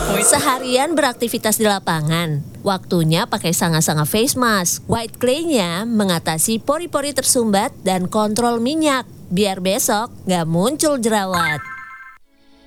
Seharian beraktivitas di lapangan, waktunya pakai sanga-sanga face mask. White clay-nya mengatasi pori-pori tersumbat dan kontrol minyak, biar besok nggak muncul jerawat.